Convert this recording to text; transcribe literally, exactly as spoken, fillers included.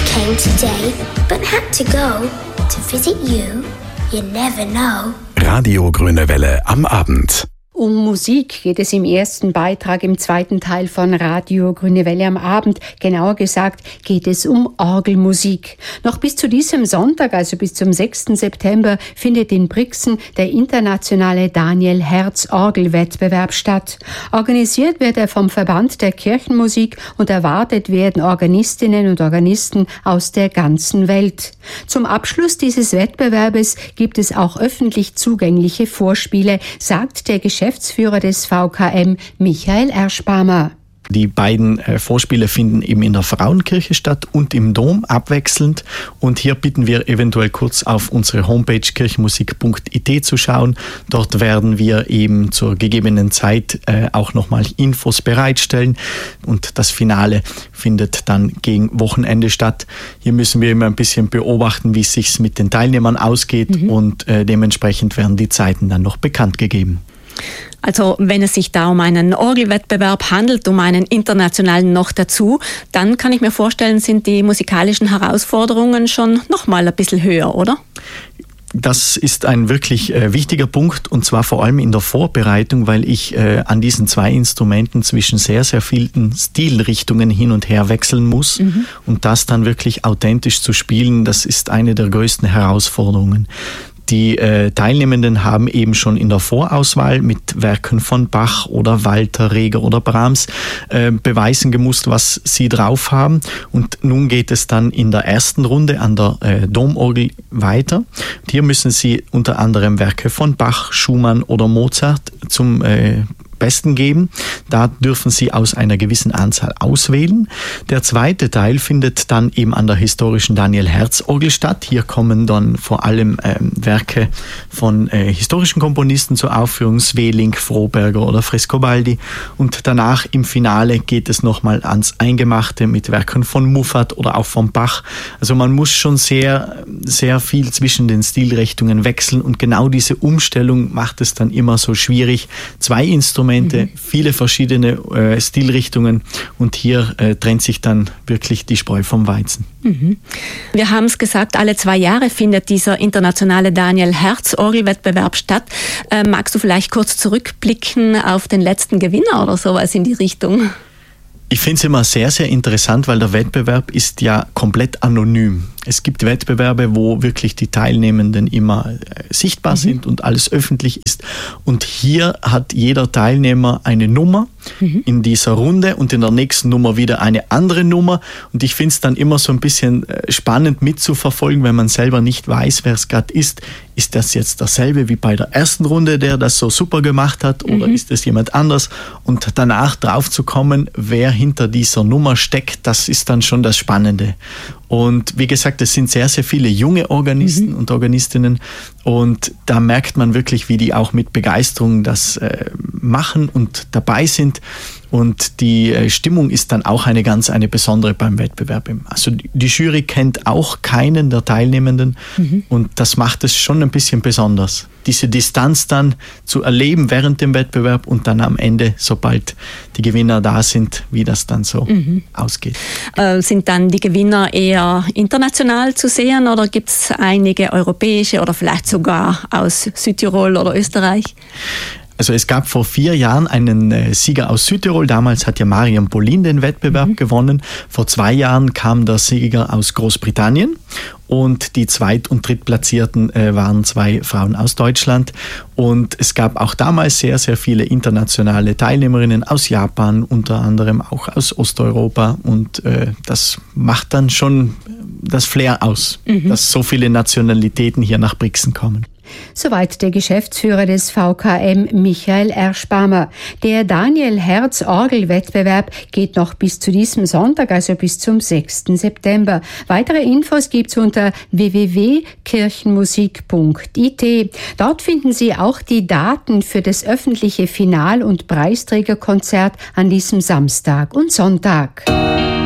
came today, but had to go to visit you. You never know. Radio Grüne Welle am Abend. Um Musik geht es im ersten Beitrag im zweiten Teil von Radio Grüne Welle am Abend. Genauer gesagt geht es um Orgelmusik. Noch bis zu diesem Sonntag, also bis zum sechsten September, findet in Brixen der internationale Daniel Herz Orgelwettbewerb statt. Organisiert wird er vom Verband der Kirchenmusik und erwartet werden Organistinnen und Organisten aus der ganzen Welt. Zum Abschluss dieses Wettbewerbes gibt es auch öffentlich zugängliche Vorspiele, sagt der Geschäftsführer Geschäftsführer des V K M, Michael Erschbamer. Die beiden äh, Vorspiele finden eben in der Frauenkirche statt und im Dom abwechselnd. Und hier bitten wir eventuell kurz auf unsere Homepage kirchenmusik punkt i t zu schauen. Dort werden wir eben zur gegebenen Zeit äh, auch nochmal Infos bereitstellen. Und das Finale findet dann gegen Wochenende statt. Hier müssen wir immer ein bisschen beobachten, wie es sich mit den Teilnehmern ausgeht. Mhm. Und äh, dementsprechend werden die Zeiten dann noch bekannt gegeben. Also wenn es sich da um einen Orgelwettbewerb handelt, um einen internationalen noch dazu, dann kann ich mir vorstellen, sind die musikalischen Herausforderungen schon noch mal ein bisschen höher, oder? Das ist ein wirklich äh, wichtiger Punkt, und zwar vor allem in der Vorbereitung, weil ich äh, an diesen zwei Instrumenten zwischen sehr, sehr vielen Stilrichtungen hin und her wechseln muss. Mhm. Und das dann wirklich authentisch zu spielen, das ist eine der größten Herausforderungen. Die äh, Teilnehmenden haben eben schon in der Vorauswahl mit Werken von Bach oder Walter, Reger oder Brahms äh, beweisen gemusst, was sie drauf haben. Und nun geht es dann in der ersten Runde an der äh, Domorgel weiter. Und hier müssen sie unter anderem Werke von Bach, Schumann oder Mozart zum äh, Besten geben. Da dürfen Sie aus einer gewissen Anzahl auswählen. Der zweite Teil findet dann eben an der historischen Daniel Herz Orgel statt. Hier kommen dann vor allem ähm, Werke von äh, historischen Komponisten zur Aufführung, Sweelinck, Froberger oder Frescobaldi. Und danach im Finale geht es nochmal ans Eingemachte mit Werken von Muffat oder auch von Bach. Also man muss schon sehr, sehr viel zwischen den Stilrichtungen wechseln, und genau diese Umstellung macht es dann immer so schwierig. Zwei Instrumente, Mhm. viele verschiedene äh, Stilrichtungen, und hier äh, trennt sich dann wirklich die Spreu vom Weizen. Mhm. Wir haben es gesagt, alle zwei Jahre findet dieser internationale Daniel Herz Orgelwettbewerb statt. Äh, magst du vielleicht kurz zurückblicken auf den letzten Gewinner oder sowas in die Richtung? Ich finde es immer sehr, sehr interessant, weil der Wettbewerb ist ja komplett anonym. Es gibt Wettbewerbe, wo wirklich die Teilnehmenden immer äh, sichtbar mhm. sind und alles öffentlich ist. Und hier hat jeder Teilnehmer eine Nummer mhm. in dieser Runde und in der nächsten Nummer wieder eine andere Nummer. Und ich finde es dann immer so ein bisschen äh, spannend mitzuverfolgen, wenn man selber nicht weiß, wer es gerade ist. Ist das jetzt dasselbe wie bei der ersten Runde, der das so super gemacht hat, oder mhm. ist es jemand anders? Und danach drauf zu kommen, wer hinter dieser Nummer steckt, das ist dann schon das Spannende. Und wie gesagt, es sind sehr, sehr viele junge Organisten mhm. und Organistinnen, und da merkt man wirklich, wie die auch mit Begeisterung das äh, machen und dabei sind. Und die äh, Stimmung ist dann auch eine ganz eine besondere beim Wettbewerb. Also die, die Jury kennt auch keinen der Teilnehmenden mhm. und das macht es schon ein bisschen besonders. Diese Distanz dann zu erleben während dem Wettbewerb und dann am Ende, sobald die Gewinner da sind, wie das dann so mhm. ausgeht. Äh, sind dann die Gewinner eher international zu sehen, oder gibt es einige europäische oder vielleicht sogar aus Südtirol oder Österreich? Also es gab vor vier Jahren einen äh, Sieger aus Südtirol. Damals hat ja Mariam Polin den Wettbewerb mhm. gewonnen. Vor zwei Jahren kam der Sieger aus Großbritannien. Und die Zweit- und Drittplatzierten äh, waren zwei Frauen aus Deutschland. Und es gab auch damals sehr, sehr viele internationale Teilnehmerinnen aus Japan, unter anderem auch aus Osteuropa. Und äh, das macht dann schon das Flair aus, mhm. dass so viele Nationalitäten hier nach Brixen kommen. Soweit der Geschäftsführer des V K M, Michael Erschbamer. Der Daniel Herz Orgelwettbewerb geht noch bis zu diesem Sonntag, also bis zum sechsten September. Weitere Infos gibt's unter w w w punkt kirchenmusik punkt i t. Dort finden Sie auch die Daten für das öffentliche Final- und Preisträgerkonzert an diesem Samstag und Sonntag.